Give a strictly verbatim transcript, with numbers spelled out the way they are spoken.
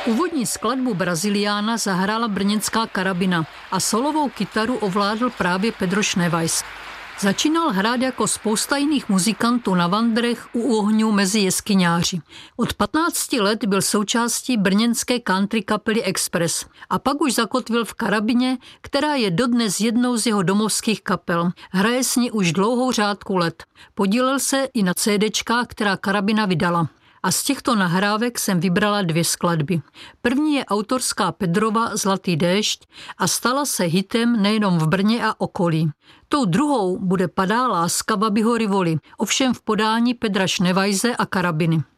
Úvodní skladbu Braziliána zahrála brněnská Karabina a solovou kytaru ovládl právě Pedro Schneweiss. Začínal hrát jako spousta jiných muzikantů na vandrech u ohňů mezi jeskyňáři. Od patnácti let byl součástí brněnské country kapely Express a pak už zakotvil v Karabině, která je dodnes jednou z jeho domovských kapel. Hraje s ní už dlouhou řádku let. Podílel se i na CDčkách, která Karabina vydala. A z těchto nahrávek jsem vybrala dvě skladby. První je autorská Pedrova Zlatý déšť a stala se hitem nejenom v Brně a okolí. Tou druhou bude Padá láska Babiho Rivoli, ovšem v podání Pedra Schneweisse a Karabiny.